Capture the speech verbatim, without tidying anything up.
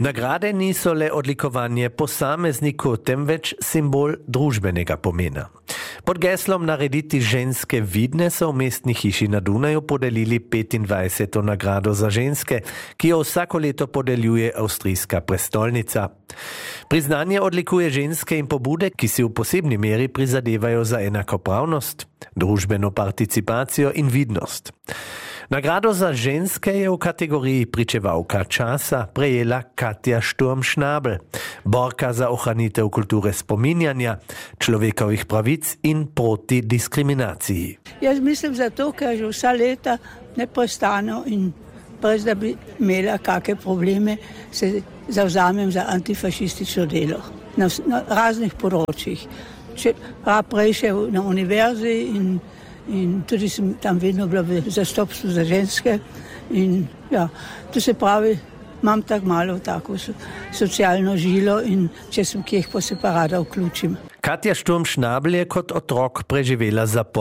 Nagrade niso le odlikovanje posamezniku, temveč simbol družbenega pomena. Pod geslom Narediti ženske vidne so v mestni hiši na Dunaju podelili petindvajseto nagrado za ženske, ki jo vsako leto podeljuje avstrijska prestolnica. Priznanje odlikuje ženske in pobude, ki si v posebni meri prizadevajo za enakopravnost, družbeno participacijo in vidnost. Nagrado za ženske je v kategoriji pričevalka časa prejela Katja Sturm-Schnabel, borka za ohranitev kulture spominjanja, človekovih pravic in proti diskriminaciji. Jaz mislim zato, ker že vsa leta neprestano in brez da bi imela kakšne probleme, se zavzamem za antifašistično delo na, na raznih področjih. Še prej še na univerzi in In tudi sem tam vedno bila v zastopstvu za ženske. In ja, to se pravi, imam tako malo tako socialno žilo in če sem kje, pa se pa rada vključim. Katja Sturm-Schnabel je kot otrok preživela zapor.